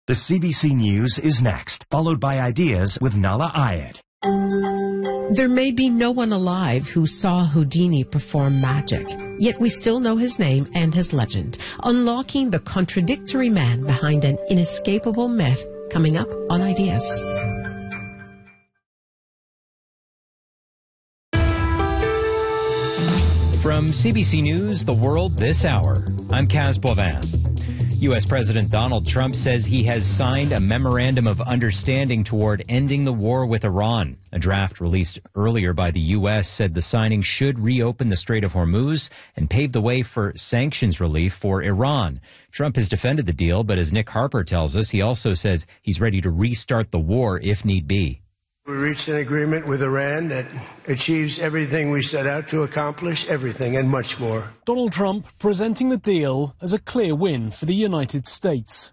The CBC News is next, followed by Ideas with Nala Ayed. There may be no one alive who saw Houdini perform magic, yet we still know his name and his legend, unlocking the contradictory man behind an inescapable myth, coming up on Ideas. From CBC News, The World This Hour, I'm Kaz Boivin. U.S. President Donald Trump says he has signed a memorandum of understanding toward ending the war with Iran. A draft released earlier by the U.S. said the signing should reopen the Strait of Hormuz and pave the way for sanctions relief for Iran. Trump has defended the deal, but as Nick Harper tells us, he also says he's ready to restart the war if need be. We reached an agreement with Iran that achieves everything we set out to accomplish, everything and much more. Donald Trump presenting the deal as a clear win for the United States.